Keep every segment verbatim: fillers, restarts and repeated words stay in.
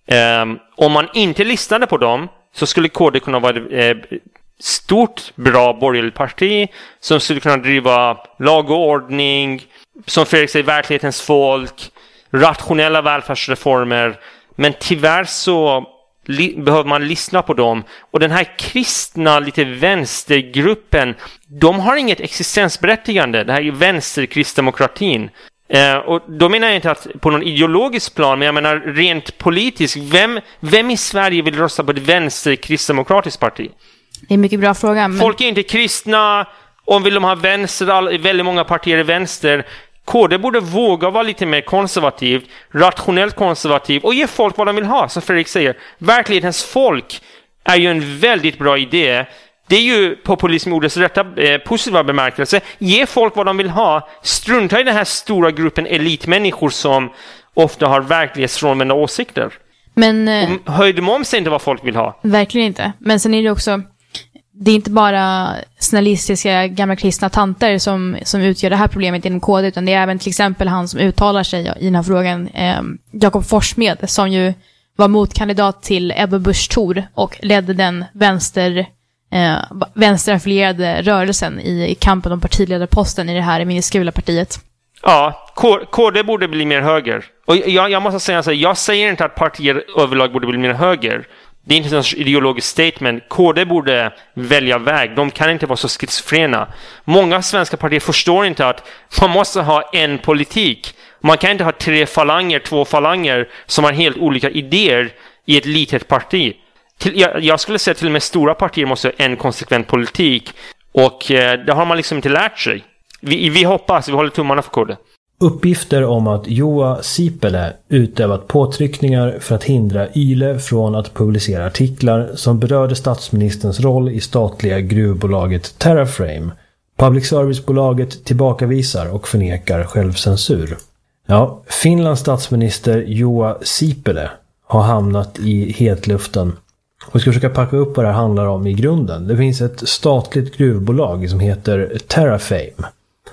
Eh, om man inte lyssnade på dem så skulle K D kunna vara ett eh, stort, bra borgerligt parti som skulle kunna driva lag och ordning, som Fredrik säger, verklighetens folk, rationella välfärdsreformer. Men tyvärr så li- behöver man lyssna på dem. Och den här kristna, lite vänstergruppen, de har inget existensberättigande. Det här är vänsterkristdemokratin. Eh, och då menar jag inte att på någon ideologisk plan, men jag menar rent politiskt. Vem, vem i Sverige vill rösta på ett vänsterkristdemokratiskt parti? Det är en mycket bra fråga. Men... Folk är inte kristna. Om vill de ha vänster, all, väldigt många partier är vänster. K D borde våga vara lite mer konservativ, rationellt konservativ och ge folk vad de vill ha, som Fredrik säger. Verklighetens folk är ju en väldigt bra idé. Det är ju populism i ordets rätta eh, positiva bemärkelse. Ge folk vad de vill ha. Strunta i den här stora gruppen elitmänniskor som ofta har verklighetsfrånvända åsikter. Men eh, höjd moms är inte vad folk vill ha. Verkligen inte. Men sen är det också, det är inte bara snällistiska gamla kristna tanter som, som utgör det här problemet inom K D, utan det är även till exempel han som uttalar sig i den här frågan, eh, Jakob Forssmed, som ju var motkandidat till Ebba Busch Thor och ledde den vänster, eh, vänsteraffilierade rörelsen i, i kampen om partiledarposten i det här minskula partiet. Ja, K- KD borde bli mer höger. Och jag, jag måste säga så här, jag säger inte att partier överlag borde bli mer höger. Det är inte en ideologisk statement. K D borde välja väg. De kan inte vara så schizofrena. Många svenska partier förstår inte att man måste ha en politik. Man kan inte ha tre falanger, två falanger som har helt olika idéer i ett litet parti. Till, jag, jag skulle säga till och med stora partier måste ha en konsekvent politik. Och eh, det har man liksom inte lärt sig. Vi, vi hoppas, vi håller tummarna för K D. Uppgifter om att Juha Sipilä utövat påtryckningar för att hindra Yle från att publicera artiklar som berörde statsministerns roll i statliga gruvbolaget Terraframe. Public service-bolaget tillbakavisar och förnekar självcensur. Ja, Finlands statsminister Juha Sipilä har hamnat i hetluften. Och vi ska försöka packa upp vad det här handlar om i grunden. Det finns ett statligt gruvbolag som heter Terrafame.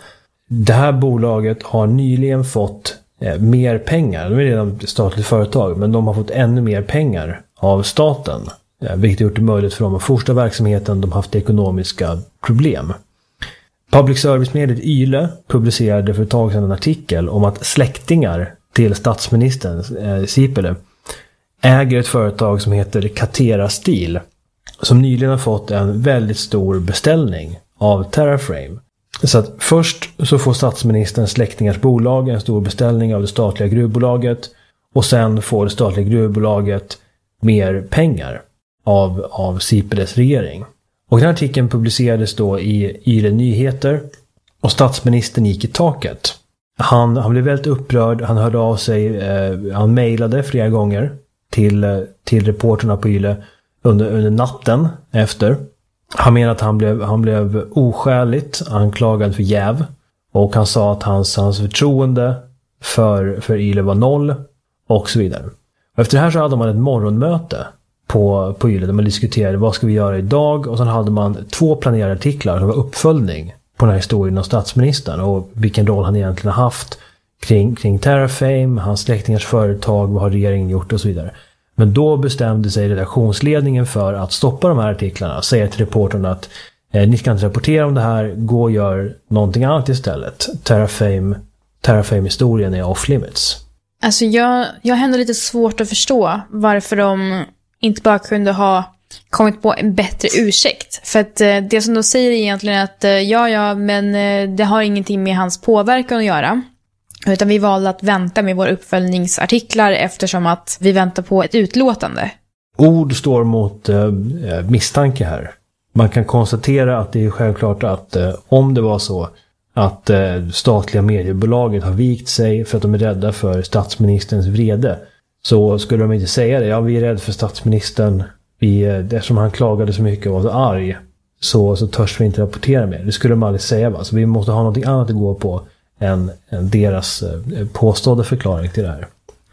Det här bolaget har nyligen fått eh, mer pengar. De är redan ett statligt företag, men de har fått ännu mer pengar av staten. Eh, vilket har gjort det möjligt för dem att fortsätta verksamheten. De har haft ekonomiska problem. Public service-mediet Yle publicerade för ett tag sedan en artikel om att släktingar till statsministern eh, Sipilä äger ett företag som heter Catera Steel, som nyligen har fått en väldigt stor beställning av Terraframe. Så att först så får statsministerns släktingars bolag en stor beställning av det statliga gruvbolaget, och sen får det statliga gruvbolaget mer pengar av, av Sipiläs regering. Och den här artikeln publicerades då i Yle Nyheter, och statsministern gick i taket. Han, han blev väldigt upprörd, han hörde av sig, eh, han mejlade flera gånger till, till reporterna på Yle under, under natten efter. Han menar att han blev, han blev oskäligt anklagad för jäv, och han sa att hans, hans förtroende för, för Yle var noll och så vidare. Och efter det här så hade man ett morgonmöte på, på Yle där man diskuterade vad ska vi göra idag, och sen hade man två planerade artiklar som var uppföljning på den här historien av statsministern och vilken roll han egentligen har haft kring, kring Terrafame, hans släktingars företag, vad har regeringen gjort och så vidare. Men då bestämde sig redaktionsledningen för att stoppa de här artiklarna och säga till reporterna att eh, ni ska inte rapportera om det här, gå och gör någonting annat istället. Terrafame, Terrafame-historien är off limits. Alltså jag, jag har ändå lite svårt att förstå varför de inte bara kunde ha kommit på en bättre ursäkt. För att eh, det som de säger är egentligen att eh, ja, ja, men eh, det har ingenting med hans påverkan att göra. Utan vi valde att vänta med våra uppföljningsartiklar eftersom att vi väntar på ett utlåtande. Ord står mot eh, misstanke här. Man kan konstatera att det är självklart att eh, om det var så att eh, statliga mediebolaget har vikt sig för att de är rädda för statsministerns vrede, så skulle de inte säga det. Ja, vi är rädda för statsministern. Vi, eh, eftersom han klagade så mycket och var så arg, så, så törs vi inte rapportera mer. Det skulle man aldrig säga. Va? Så vi måste ha något annat att gå på än, än deras eh, påstådda förklaring till det här.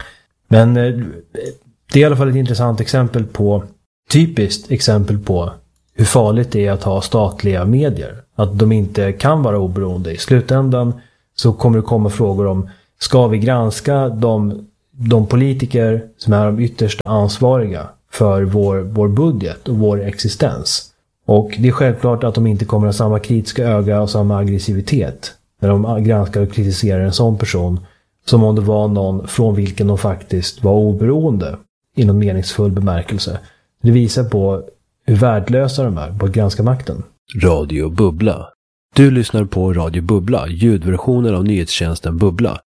Men eh, det är i alla fall ett intressant exempel på, typiskt exempel på hur farligt det är att ha statliga medier. Att de inte kan vara oberoende. I slutändan så kommer det komma frågor om, ska vi granska de de politiker som är de ytterst ansvariga för vår, vår budget och vår existens. Och det är självklart att de inte kommer att ha samma kritiska öga och samma aggressivitet när de granskar och kritiserar en sån person som om det var någon från vilken de faktiskt var oberoende i någon meningsfull bemärkelse. Det visar på hur värdelösa de är på att granska makten. Radio Bubbla. Du lyssnar på Radio Bubbla, ljudversionen av nyhetstjänsten Bubbla.